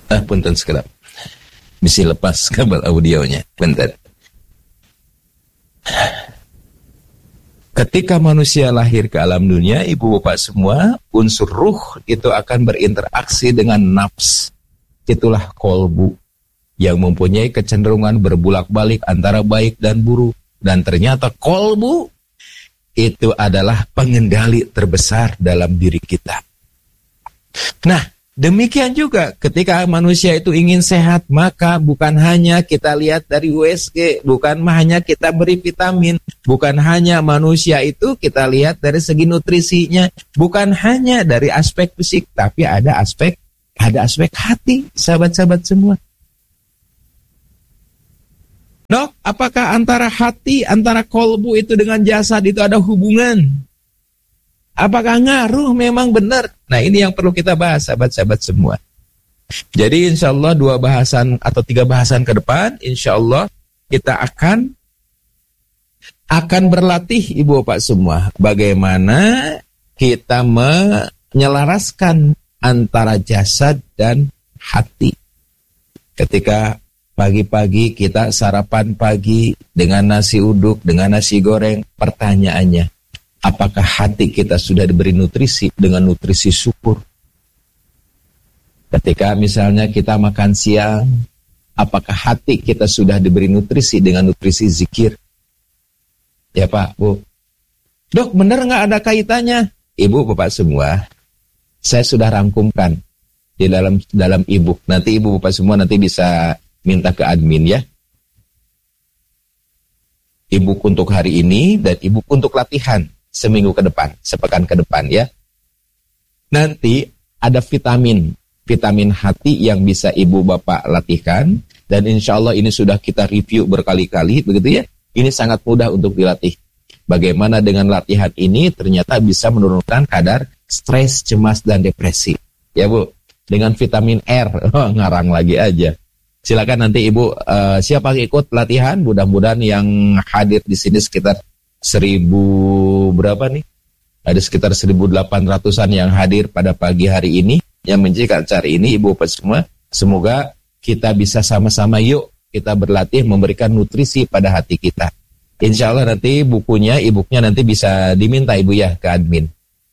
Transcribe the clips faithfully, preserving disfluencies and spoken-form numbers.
Ah, punten sekedap. Bisa lepas kabel audionya. Bentar. Ketika manusia lahir ke alam dunia, ibu bapak semua, unsur ruh itu akan berinteraksi dengan nafs. Itulah kolbu yang mempunyai kecenderungan berbulak-balik antara baik dan buruk. Dan ternyata kolbu itu adalah pengendali terbesar dalam diri kita. Nah, demikian juga ketika manusia itu ingin sehat, maka bukan hanya kita lihat dari U S G, bukan hanya kita beri vitamin, bukan hanya manusia itu kita lihat dari segi nutrisinya, bukan hanya dari aspek fisik, tapi ada aspek ada aspek hati, sahabat-sahabat semua. Dok, apakah antara hati, antara kolbu itu dengan jasad itu ada hubungan? Apakah ngaruh memang benar? Nah, ini yang perlu kita bahas, sahabat-sahabat semua. Jadi insya Allah dua bahasan atau tiga bahasan ke depan, insya Allah kita akan akan berlatih ibu bapak semua. Bagaimana kita menyelaraskan antara jasad dan hati. Ketika pagi-pagi kita sarapan pagi dengan nasi uduk, dengan nasi goreng, pertanyaannya, apakah hati kita sudah diberi nutrisi dengan nutrisi syukur? Ketika misalnya kita makan siang, apakah hati kita sudah diberi nutrisi dengan nutrisi zikir? Ya Pak, Bu. Dok, benar nggak ada kaitannya? Ibu, Bapak semua, saya sudah rangkumkan di dalam dalam e-book. Nanti ibu bapak semua nanti bisa minta ke admin ya. E-book untuk hari ini dan e-book untuk latihan seminggu ke depan, sepekan ke depan ya. Nanti ada vitamin, vitamin hati yang bisa ibu bapak latihkan. Dan insya Allah ini sudah kita review berkali-kali begitu ya. Ini sangat mudah untuk dilatih. Bagaimana dengan latihan ini ternyata bisa menurunkan kadar stres, cemas, dan depresi. Ya Bu, dengan vitamin R, oh, ngarang lagi aja. Silakan nanti Ibu, uh, siapa ikut latihan, mudah-mudahan yang hadir di sini sekitar seribu berapa nih? Ada sekitar seribu delapan ratusan yang hadir pada pagi hari ini, yang menjaga acara ini, Ibu Bapak semua. Semoga kita bisa sama-sama yuk, kita berlatih memberikan nutrisi pada hati kita. Insya Allah nanti bukunya, e-booknya nanti bisa diminta Ibu ya ke admin.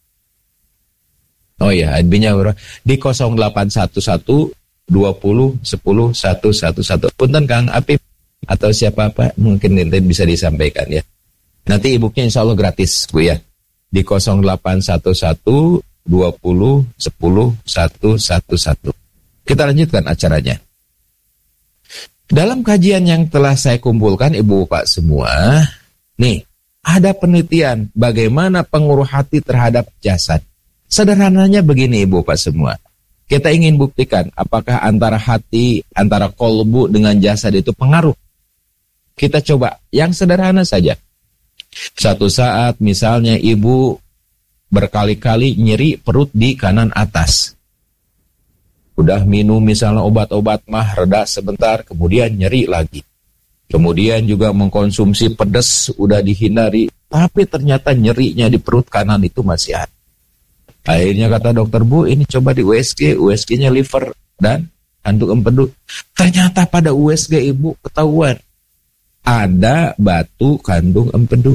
Oh ya, adminnya di nol delapan satu satu dua nol sepuluh seratus sebelas. Punten Kang Apip atau siapa Pak, mungkin nanti bisa disampaikan ya. Nanti e-booknya insya Allah gratis Bu ya. Di nol delapan satu satu dua nol sepuluh seratus sebelas. Kita lanjutkan acaranya. Dalam kajian yang telah saya kumpulkan Ibu Bapak semua, nih ada penelitian bagaimana pengaruh hati terhadap jasad. Sederhananya begini Ibu Bapak semua, kita ingin buktikan apakah antara hati, antara kolbu dengan jasad itu pengaruh. Kita coba yang sederhana saja. Satu saat misalnya ibu berkali-kali nyeri perut di kanan atas. Udah minum misalnya obat-obat mah reda sebentar, kemudian nyeri lagi. Kemudian juga mengkonsumsi pedas, udah dihindari, tapi ternyata nyerinya di perut kanan itu masih ada. Akhirnya kata dokter, Bu, ini coba di U S G, U S G-nya liver dan kandung empedu. Ternyata pada U S G ibu ketahuan ada batu kandung empedu.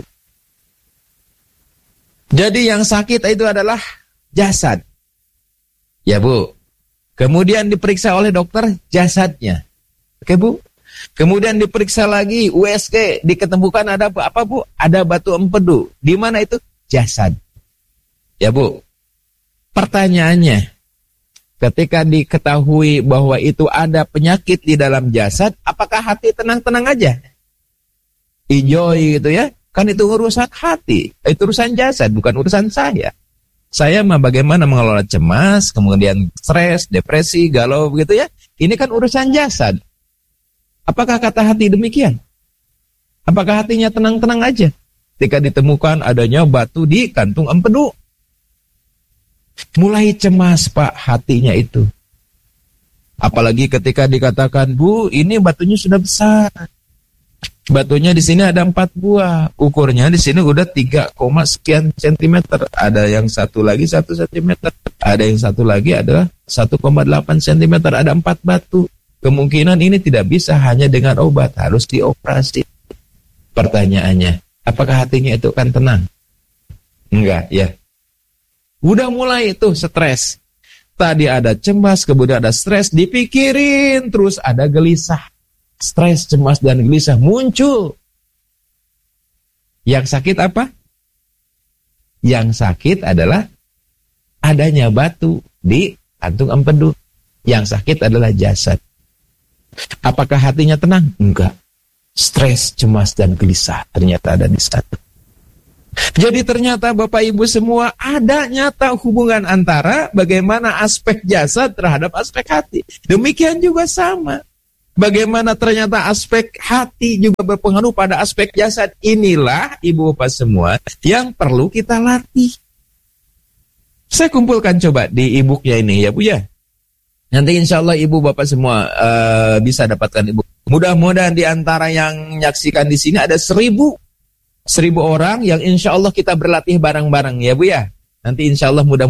Jadi yang sakit itu adalah jasad. Ya Bu. Kemudian diperiksa oleh dokter jasadnya. Oke Bu. Kemudian diperiksa lagi U S G, diketemukan ada apa Bu? Ada batu empedu. Di mana itu? Jasad. Ya Bu. Pertanyaannya, ketika diketahui bahwa itu ada penyakit di dalam jasad, apakah hati tenang-tenang aja? Enjoy gitu ya. Kan itu urusan hati, itu urusan jasad, bukan urusan saya. Saya mah bagaimana mengelola cemas, kemudian stres, depresi, galau begitu ya. Ini kan urusan jasad. Apakah kata hati demikian? Apakah hatinya tenang-tenang aja ketika ditemukan adanya batu di kantung empedu? Mulai cemas Pak hatinya itu. Apalagi ketika dikatakan, Bu, ini batunya sudah besar. Batunya di sini ada empat buah. Ukurnya di sini udah tiga, sekian sentimeter. Ada yang satu lagi satu sentimeter. Ada yang satu lagi adalah satu koma delapan sentimeter. Ada empat batu. Kemungkinan ini tidak bisa hanya dengan obat. Harus dioperasi. Pertanyaannya, apakah hatinya itu kan tenang? Enggak, ya. Udah mulai itu stres. Tadi ada cemas, kemudian ada stres. Dipikirin, terus ada gelisah. Stres, cemas, dan gelisah muncul. Yang sakit apa? Yang sakit adalah adanya batu di kantung empedu. Yang sakit adalah jasad. Apakah hatinya tenang? Enggak. Stres, cemas, dan gelisah ternyata ada di satu. Jadi ternyata Bapak Ibu semua ada nyata hubungan antara bagaimana aspek jasad terhadap aspek hati. Demikian juga sama. Bagaimana ternyata aspek hati juga berpengaruh pada aspek jasad. Inilah Ibu Bapak semua yang perlu kita latih. Saya kumpulkan coba di e-booknya ini ya Bu ya. Nanti insya Allah Ibu Bapak semua uh, bisa dapatkan e-book. Mudah-mudahan di antara yang menyaksikan di sini ada seribu. Seribu orang yang insya Allah kita berlatih bareng-bareng ya Bu ya. Nanti insya Allah mudah